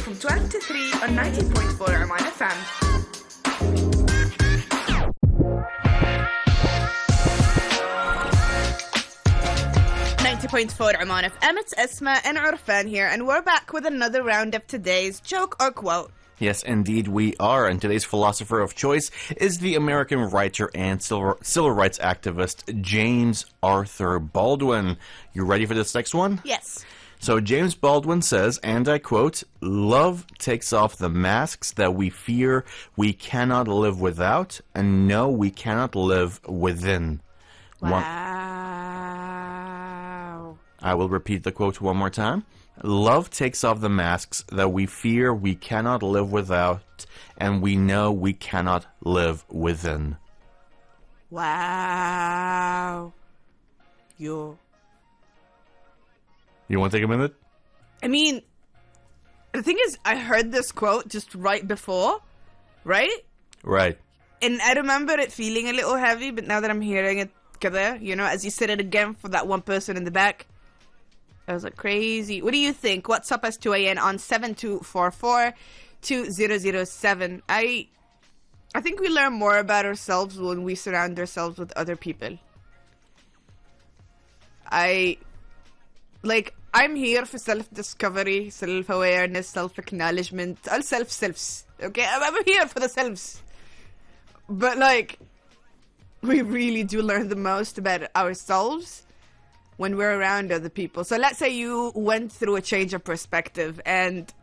from 12 to 3 on 90.4 Oman FM. Oman FM, it's Esma and Urfan here, and we're back with another round of today's joke or quote. Yes, indeed we are, and today's philosopher of choice is the American writer and civil rights activist James Arthur Baldwin. You ready for this next one? Yes. So James Baldwin says, and I quote, "Love takes off the masks that we fear we cannot live without, and know we cannot live within." Wow. I will repeat the quote one more time. "Love takes off the masks that we fear we cannot live without, and we know we cannot live within." Wow. You want to take a minute? I mean, the thing is, I heard this quote just right before, right? Right. And I remember it feeling a little heavy, but now that I'm hearing it, as you said it again for that one person in the back, I was like, crazy. What do you think? What's up, S2AN on 7244-2007? I think we learn more about ourselves when we surround ourselves with other people. I'm here for self-discovery, self-awareness, self-acknowledgement, all selves. Okay, I'm here for the selves. But we really do learn the most about ourselves when we're around other people. So let's say you went through a change of perspective and,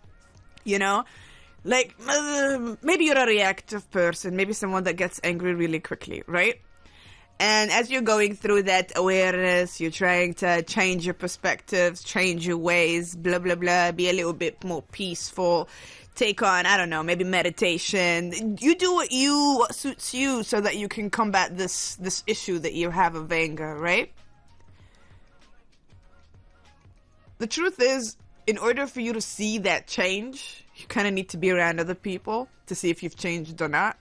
maybe you're a reactive person, maybe someone that gets angry really quickly, right? And as you're going through that awareness, you're trying to change your perspectives, change your ways, blah, blah, blah, be a little bit more peaceful, take on, I don't know, maybe meditation. You do what suits you so that you can combat this issue that you have of anger, right? The truth is, in order for you to see that change, you kind of need to be around other people to see if you've changed or not.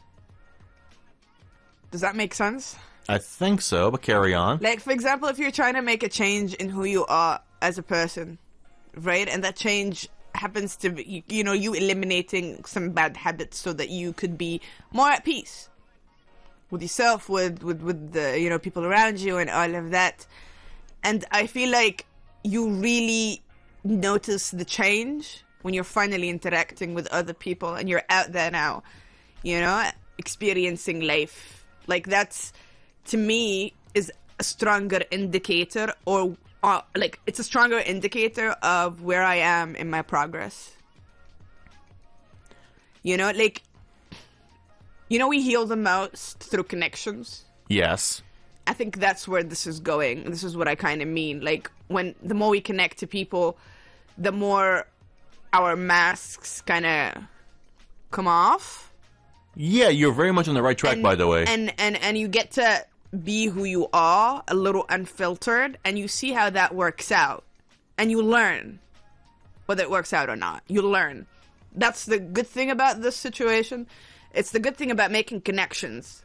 Does that make sense? I think so, but carry on. For example, if you're trying to make a change in who you are as a person, right? And that change happens to be, you eliminating some bad habits so that you could be more at peace with yourself, with the, people around you and all of that. And I feel like you really notice the change when you're finally interacting with other people and you're out there now, experiencing life. That's, to me, is a stronger indicator, it's a stronger indicator of where I am in my progress. We heal the most through connections. Yes. I think that's where this is going. This is what I kind of mean. The more we connect to people, the more our masks kind of come off. Yeah, you're very much on the right track, by the way. And you get to be who you are, a little unfiltered, and you see how that works out. And you learn whether it works out or not. You learn. That's the good thing about this situation. It's the good thing about making connections.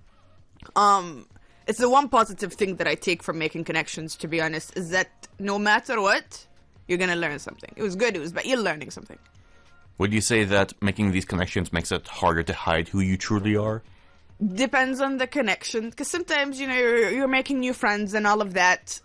It's the one positive thing that I take from making connections, to be honest, is that no matter what, you're going to learn something. It was good, it was bad. You're learning something. Would you say that making these connections makes it harder to hide who you truly are? Depends on the connection, because sometimes, you're making new friends and all of that.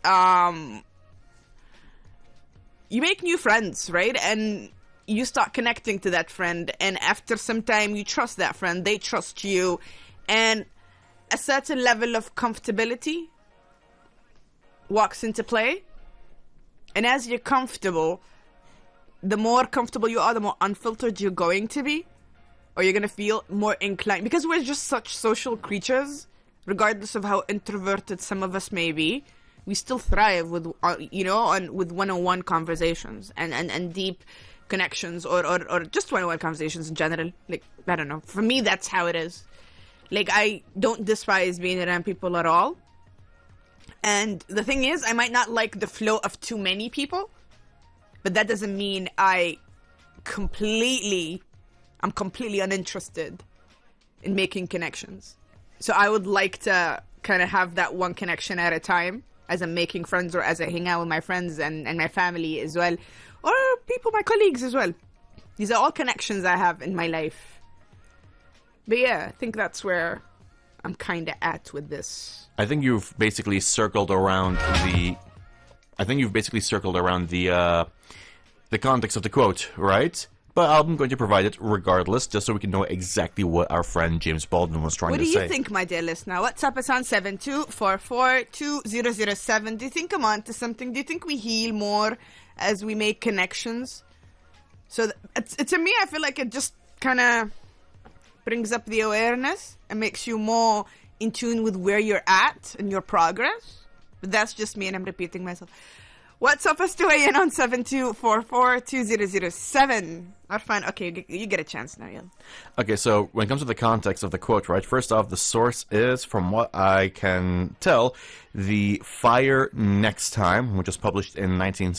You make new friends, right? And you start connecting to that friend, and after some time, you trust that friend. They trust you, and a certain level of comfortability walks into play. And as you're comfortable, the more comfortable you are, the more unfiltered you're going to be, or you're going to feel more inclined. Because we're just such social creatures, regardless of how introverted some of us may be, we still thrive with, with one-on-one conversations and deep connections, or just one-on-one conversations in general. I don't know. For me, that's how it is. I don't despise being around people at all. And the thing is, I might not like the flow of too many people, but that doesn't mean I'm completely uninterested in making connections. So I would like to kind of have that one connection at a time as I'm making friends, or as I hang out with my friends and my family as well, or people, my colleagues as well. These are all connections I have in my life. But yeah, I think that's where I'm kind of at with this. I think you've basically circled around the context of the quote, right? But I'm going to provide it regardless, just so we can know exactly what our friend James Baldwin was trying to say. What do you think, my dear listener? WhatsApp us on 72442007. Do you think I'm on to something? Do you think we heal more as we make connections? So to me, I feel like it just kind of brings up the awareness and makes you more in tune with where you're at and your progress. But that's just me, and I'm repeating myself. WhatsApp us to weigh in on 72442007. Not fine. Okay, you get a chance now, yeah. Okay, so when it comes to the context of the quote, right? First off, the source is, from what I can tell, The Fire Next Time, which was published in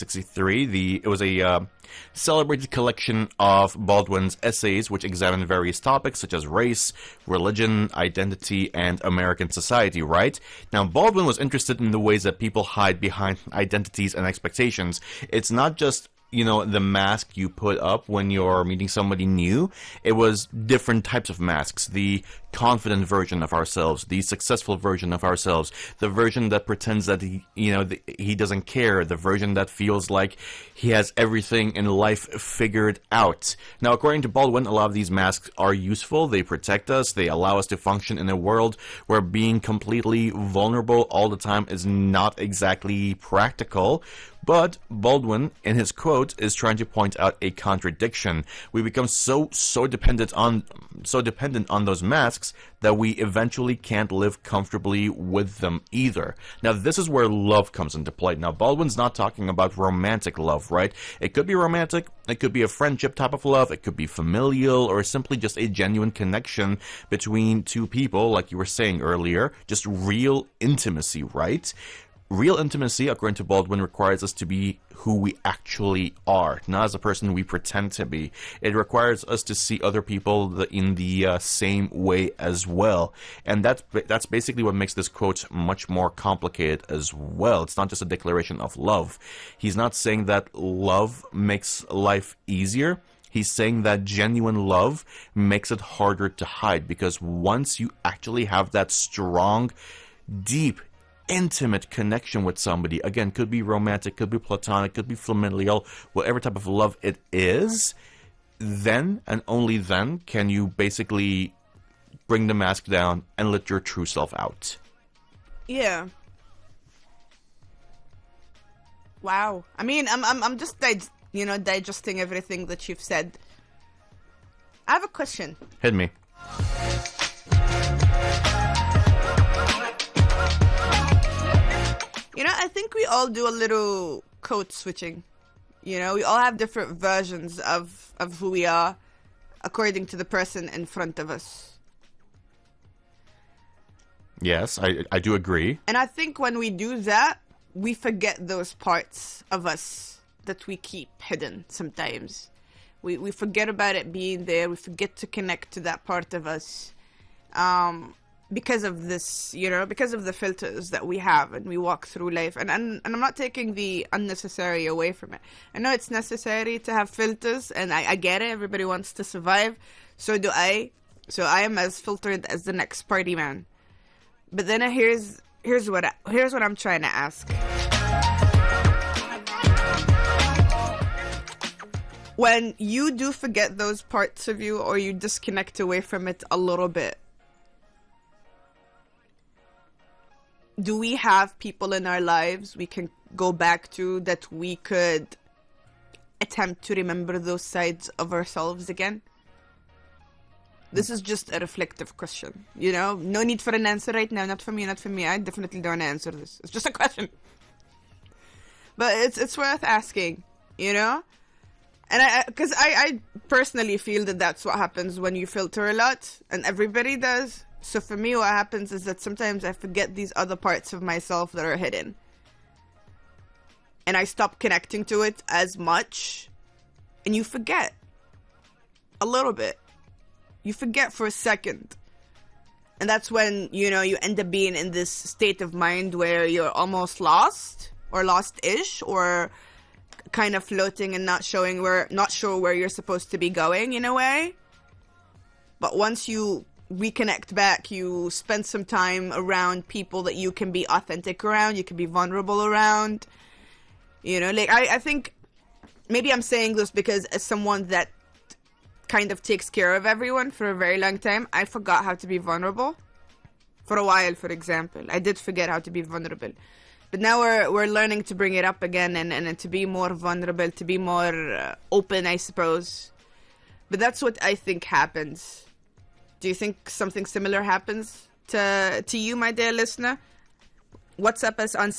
1963. It was a celebrated collection of Baldwin's essays, which examined various topics such as race, religion, identity, and American society, right? Now, Baldwin was interested in the ways that people hide behind identities and expectations. It's not just the mask you put up when you're meeting somebody new. It was different types of masks. The confident version of ourselves, the successful version of ourselves, the version that pretends that he doesn't care, the version that feels like he has everything in life figured out. Now, according to Baldwin, a lot of these masks are useful. They protect us. They allow us to function in a world where being completely vulnerable all the time is not exactly practical. But Baldwin, in his quote, is trying to point out a contradiction. We become so dependent on those masks that we eventually can't live comfortably with them either. Now, this is where love comes into play. Now, Baldwin's not talking about romantic love, right? It could be romantic, it could be a friendship type of love, it could be familial, or simply just a genuine connection between two people, like you were saying earlier, just real intimacy, right? Real intimacy, according to Baldwin, requires us to be who we actually are, not as a person we pretend to be. It requires us to see other people in the same way as well. And that's basically what makes this quote much more complicated as well. It's not just a declaration of love. He's not saying that love makes life easier. He's saying that genuine love makes it harder to hide, because once you actually have that strong, deep, intimate connection with somebody, again, could be romantic, could be platonic, could be familial, whatever type of love it is, then and only then can you basically bring the mask down and let your true self out. Yeah. Wow. I mean, I'm just digesting everything that you've said. I have a question. Hit me. I think we all do a little code switching. We all have different versions of who we are according to the person in front of us. Yes, I do agree. And I think when we do that, we forget those parts of us that we keep hidden sometimes. We forget about it being there. We forget to connect to that part of us. Because of this, because of the filters that we have and we walk through life. And I'm not taking the unnecessary away from it. I know it's necessary to have filters, and I get it. Everybody wants to survive. So do I. So I am as filtered as the next party man. But then here's what I'm trying to ask. When you do forget those parts of you, or you disconnect away from it a little bit, do we have people in our lives we can go back to that we could attempt to remember those sides of ourselves again? This is just a reflective question, No need for an answer right now. Not for me, not for me. I definitely don't answer this. It's just a question. But it's worth asking, And because I personally feel that that's what happens when you filter a lot, and everybody does. So for me, what happens is that sometimes I forget these other parts of myself that are hidden. And I stop connecting to it as much. And you forget. A little bit. You forget for a second. And that's when, you end up being in this state of mind where you're almost lost. Or lost-ish. Or kind of floating and not sure where you're supposed to be going in a way. But once you reconnect back, you spend some time around people that you can be authentic around, you can be vulnerable around. You know, like I think maybe I'm saying this because as someone that kind of takes care of everyone for a very long time, I forgot how to be vulnerable. For a while, for example, I did forget how to be vulnerable. But now we're learning to bring it up again and to be more vulnerable, to be more open, I suppose. But that's what I think happens. Do you think something similar happens to you, my dear listener? WhatsApp us on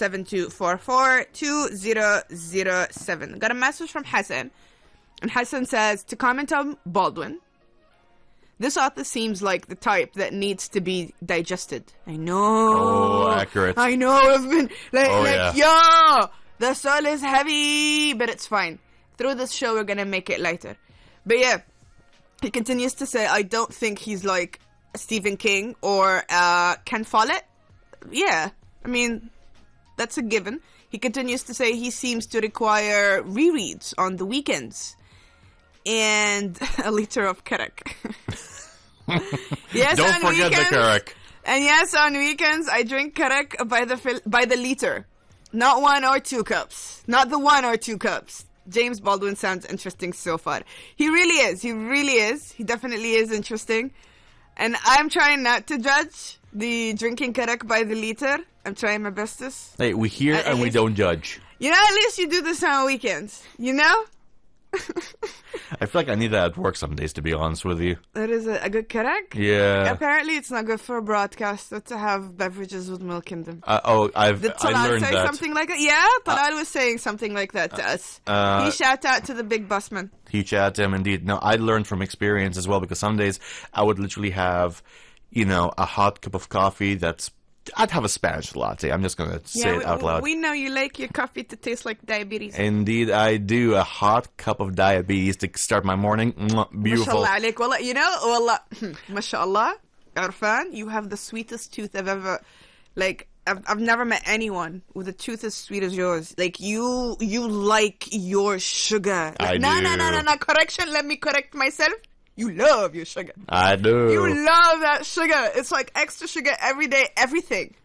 7244-2007. Got a message from Hassan. And Hassan says, to comment on Baldwin, this author seems like the type that needs to be digested. I know. Oh, accurate. I know. I've been yeah. yo, the soul is heavy, but it's fine. Through this show, we're going to make it lighter. But yeah, he continues to say, I don't think he's like Stephen King or Ken Follett. Yeah, I mean, that's a given. He continues to say he seems to require rereads on the weekends. And a liter of Karak. Yes, don't on forget weekends, the Karak. And yes, on weekends, I drink Karak by the liter. Not 1 or 2 cups. Not the 1 or 2 cups. James Baldwin sounds interesting so far. He really is. He really is. He definitely is interesting. And I'm trying not to judge the drinking Karak by the liter. I'm trying my bestest. Hey, we hear and we don't judge. You know, at least you do this on weekends. You know? I feel like I need that at work some days, to be honest with you. That is a good Karak? Yeah. Apparently, it's not good for a broadcaster to have beverages with milk in them. Did I Talal learned say that. something like that? Yeah, Talal was saying something like that to us. He shout out to the big busman. He chat him, indeed. No, I learned from experience as well, because some days I would literally have, a hot cup of coffee I'd have a Spanish latte. I'm just going to say it out loud. We know you like your coffee to taste like diabetes. Indeed, I do. A hot cup of diabetes to start my morning. Beautiful. Mashallah alayk. Wallah, wallah, mashallah, Arfan, you have the sweetest tooth I've ever, I've never met anyone with a tooth as sweet as yours. Like, you like your sugar. I do. No. Correction, let me correct myself. You love your sugar. I do. You love that sugar. It's like extra sugar every day, everything.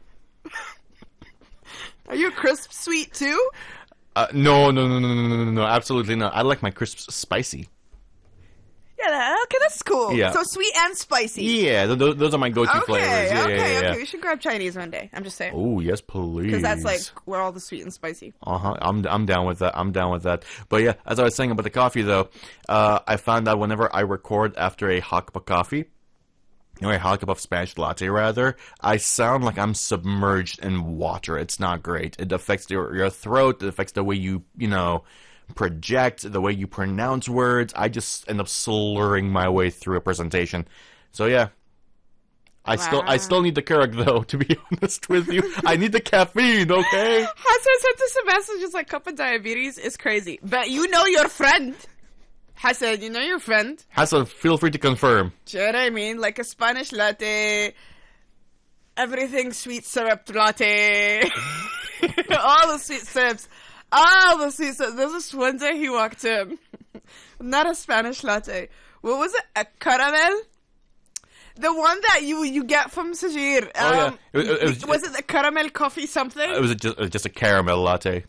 Are you crisp sweet too? No, absolutely not. I like my crisps spicy. Yeah, okay, that's cool. Yeah. So sweet and spicy. Yeah, those are my go-to flavors. Yeah. We should grab Chinese one day. I'm just saying. Oh, yes, please. Because that's like where all the sweet and spicy. I'm down with that. But yeah, as I was saying about the coffee though, I found out whenever I record after a hot cup of coffee, a hot cup of Spanish latte rather, I sound like I'm submerged in water. It's not great. It affects your throat. It affects the way you project, the way you pronounce words. I just end up slurring my way through a presentation. So yeah. I still need the Karak though, to be honest with you. I need the caffeine, okay? Hassan sent us a message, it's like cup of diabetes is crazy. But you know your friend. Hassan, you know your friend. Hassan, feel free to confirm. Do you know what I mean? Like a Spanish latte, everything sweet syrup latte. All the sweet syrups. There's this one day he walked in. Not a Spanish latte. What was it? A caramel? The one that you get from Sajir. Yeah. Was it the caramel coffee something? It was just a caramel latte.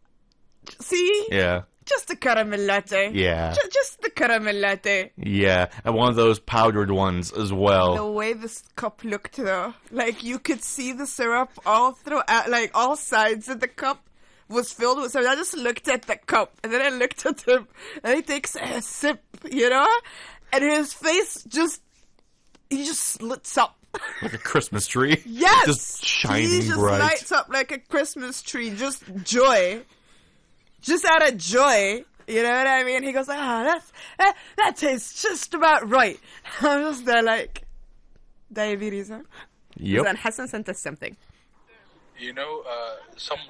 See? Yeah. Just a caramel latte. Yeah. Just the caramel latte. Yeah, and one of those powdered ones as well. The way this cup looked though. Like you could see the syrup all throughout, like all sides of the cup was filled with syrup. I just looked at the cup and then I looked at him and he takes a sip, and his face he just lights up. Like a Christmas tree. Yes! Just shining he just bright. lights up like a Christmas tree. Just joy. Just out of joy. You know what I mean? He goes, that tastes just about right. I'm just there like, diabetes, huh? Yep. Then Hassan sent us something. Some